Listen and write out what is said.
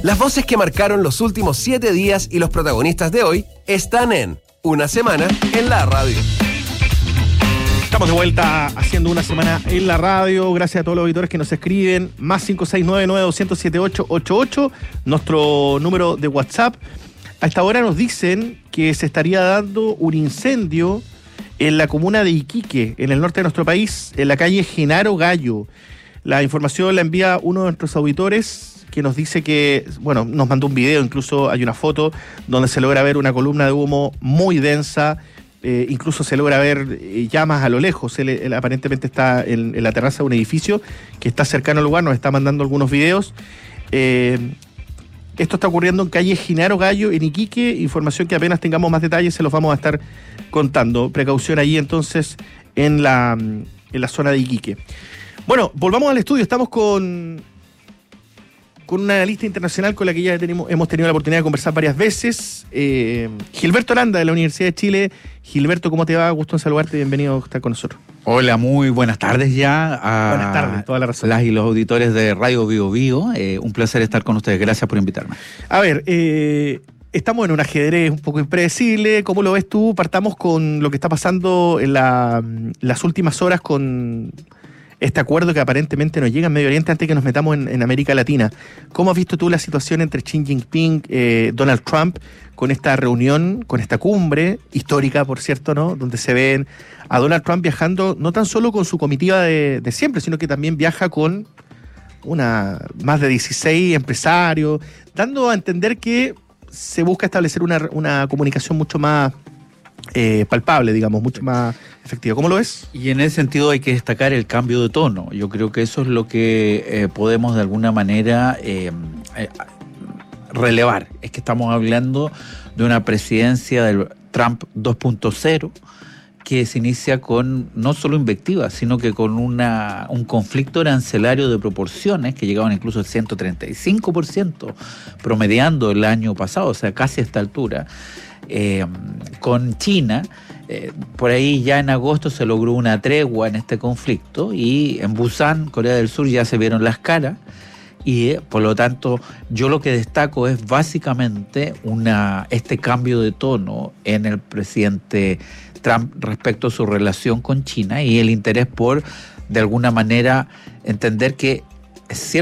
Las voces que marcaron los últimos 7 días y los protagonistas de hoy están en Una Semana en la Radio. Estamos de vuelta haciendo Una Semana en la Radio. Gracias a todos los auditores que nos escriben. Más 569-9200-7888, nuestro número de WhatsApp. A esta hora nos dicen que se estaría dando un incendio en la comuna de Iquique, en el norte de nuestro país, en la calle Genaro Gallo. La información la envía uno de nuestros auditores, que nos dice que, bueno, nos mandó un video, incluso hay una foto donde se logra ver una columna de humo muy densa, incluso se logra ver llamas a lo lejos. Él aparentemente está en la terraza de un edificio que está cercano al lugar, nos está mandando algunos videos. Esto está ocurriendo en calle Genaro Gallo, en Iquique, información que apenas tengamos más detalles se los vamos a estar contando. Precaución allí entonces en la zona de Iquique. Bueno, volvamos al estudio, estamos con una analista internacional con la que ya hemos tenido la oportunidad de conversar varias veces. Gilberto Aranda, de la Universidad de Chile. Gilberto, ¿cómo te va? Gusto en saludarte, bienvenido a estar con nosotros. Hola, muy buenas tardes ya a buenas tardes, toda la razón. Las y los auditores de Radio Bio Bio. Un placer estar con ustedes, gracias por invitarme. A ver, estamos en un ajedrez un poco impredecible. ¿Cómo lo ves tú? Partamos con lo que está pasando en las últimas horas con este acuerdo que aparentemente nos llega en Medio Oriente antes que nos metamos en América Latina. ¿Cómo has visto tú la situación entre Xi Jinping, Donald Trump, con esta reunión, con esta cumbre histórica, por cierto, ¿no? Donde se ven a Donald Trump viajando no tan solo con su comitiva de siempre, sino que también viaja con más de 16 empresarios, dando a entender que se busca establecer una comunicación mucho más palpable, digamos, mucho más efectiva. ¿Cómo lo ves? Y en ese sentido hay que destacar el cambio de tono. Yo creo que eso es lo que podemos de alguna manera relevar. Es que estamos hablando de una presidencia del Trump 2.0 que se inicia con no solo invectivas, sino que con un conflicto arancelario de proporciones que llegaban incluso al 135%, promediando el año pasado, o sea, casi a esta altura. Con China, por ahí ya en agosto se logró una tregua en este conflicto y en Busan, Corea del Sur, ya se vieron las caras y por lo tanto yo lo que destaco es básicamente este cambio de tono en el presidente Trump respecto a su relación con China y el interés por de alguna manera entender que es cierto